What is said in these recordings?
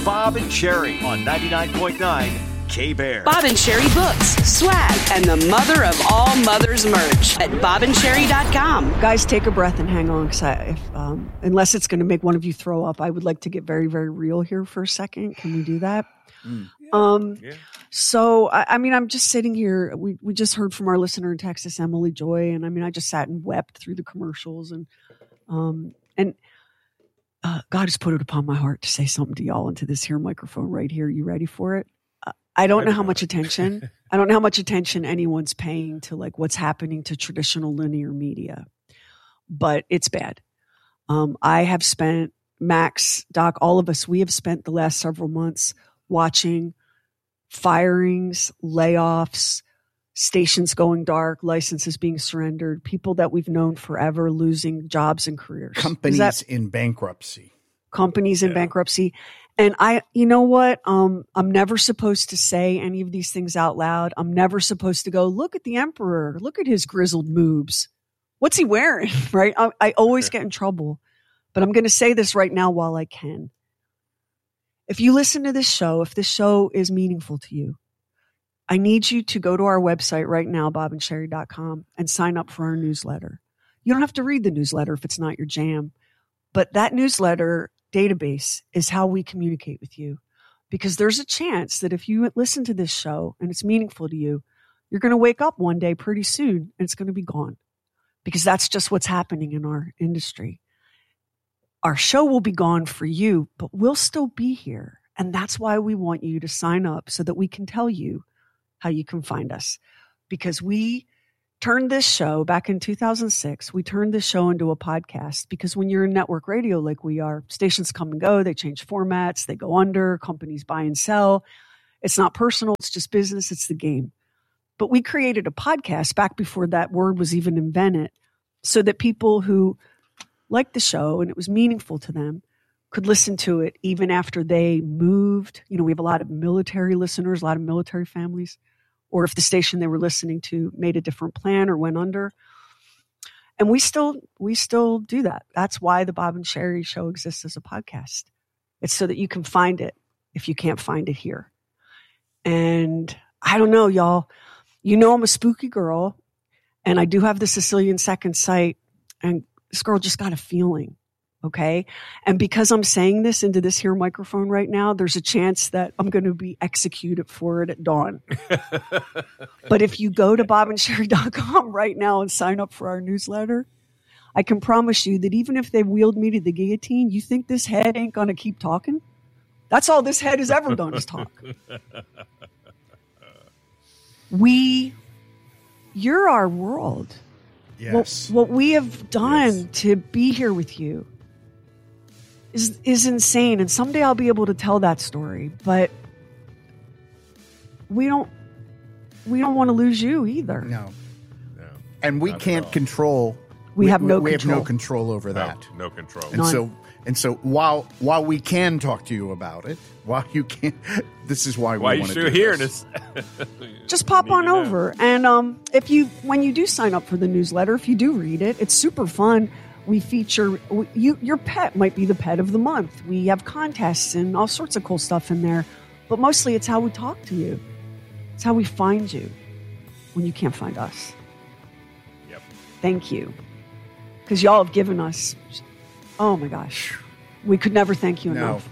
Bob and Sherry on 99.9 K-Bear. Bob and Sherry books, swag, and the mother of all mothers merch at bobandsherry.com. Guys, take a breath and hang on, because unless it's going to make one of you throw up, I would like to get very, very real here for a second. Can we do that? So, I'm just sitting here. We just heard from our listener in Texas, Emily Joy, and I just sat and wept through the commercials, and God has put it upon my heart to say something to y'all into this here microphone right here. You ready for it? I don't know how much attention anyone's paying to like what's happening to traditional linear media, but it's bad. I have spent, Max, Doc, all of us, we have spent the last several months watching firings, layoffs, stations going dark, licenses being surrendered, people that we've known forever losing jobs and careers. Companies in bankruptcy. And you know what? I'm never supposed to say any of these things out loud. I'm never supposed to go, look at the emperor. Look at his grizzled moobs. What's he wearing? Right? I always get in trouble, but I'm going to say this right now while I can. If you listen to this show, if this show is meaningful to you, I need you to go to our website right now, bobandsherry.com, and sign up for our newsletter. You don't have to read the newsletter if it's not your jam, but that newsletter database is how we communicate with you, because there's a chance that if you listen to this show and it's meaningful to you, you're going to wake up one day pretty soon and it's going to be gone, because that's just what's happening in our industry. Our show will be gone for you, but we'll still be here. And that's why we want you to sign up so that we can tell you how you can find us, because we turned this show back in 2006. We turned this show into a podcast because when you're in network radio like we are, stations come and go, they change formats, they go under, companies buy and sell. It's not personal. It's just business. It's the game. But we created a podcast back before that word was even invented so that people who liked the show and it was meaningful to them could listen to it even after they moved. You know, we have a lot of military listeners, a lot of military families, or if the station they were listening to made a different plan or went under. And we still do that. That's why the Bob and Sherry Show exists as a podcast. It's so that you can find it if you can't find it here. And I don't know, y'all. You know I'm a spooky girl, and I do have the Sicilian second sight, and this girl just got a feeling. Okay. And because I'm saying this into this here microphone right now, there's a chance that I'm going to be executed for it at dawn. But if you go to bobandsherry.com right now and sign up for our newsletter, I can promise you that even if they wheeled me to the guillotine, you think this head ain't going to keep talking? That's all this head has ever done is talk. You're our world. Yes. What we have done to be here with you is insane. And someday I'll be able to tell that story, but we don't want to lose you either. No. And we can't control. We have no control over that. No control. And so while we can talk to you about it, while you can, this is why we want to do you're hearing this. Just pop on over. And when you do sign up for the newsletter, if you do read it, it's super fun. We feature your pet might be the pet of the month. We have contests and all sorts of cool stuff in there. But mostly it's how we talk to you. It's how we find you when you can't find us. Yep. Thank you. Because y'all have given us, oh my gosh, we could never thank you enough.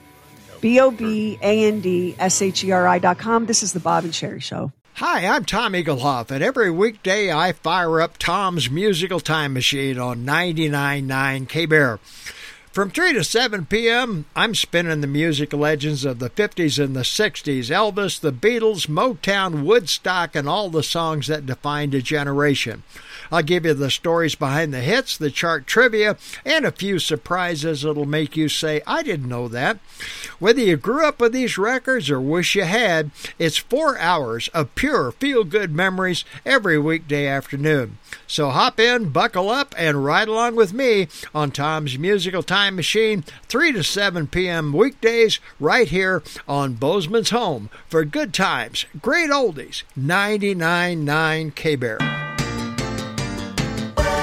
BOBANDSHERI.com. This is the Bob and Sherry Show. Hi, I'm Tom Eaglehoff, and every weekday I fire up Tom's Musical Time Machine on 99.9 K-Bear. From 3 to 7 p.m., I'm spinning the music legends of the 50s and the 60s, Elvis, the Beatles, Motown, Woodstock, and all the songs that defined a generation. I'll give you the stories behind the hits, the chart trivia, and a few surprises that'll make you say, I didn't know that. Whether you grew up with these records or wish you had, it's 4 hours of pure feel-good memories every weekday afternoon. So hop in, buckle up, and ride along with me on Tom's Musical Time Machine, 3 to 7 p.m. weekdays, right here on Bozeman's home for good times, great oldies, 99.9 K-Bear.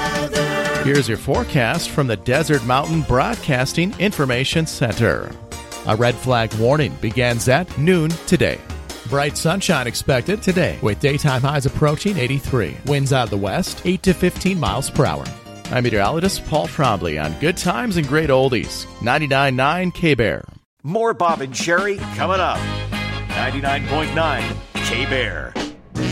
Here's your forecast from the Desert Mountain Broadcasting Information Center. A red flag warning begins at noon today. Bright sunshine expected today with daytime highs approaching 83. Winds out of the west, 8 to 15 miles per hour. I'm meteorologist Paul Trombley on Good Times and Great Oldies. 99.9 K-Bear. More Bob and Sherry coming up. 99.9 K-Bear.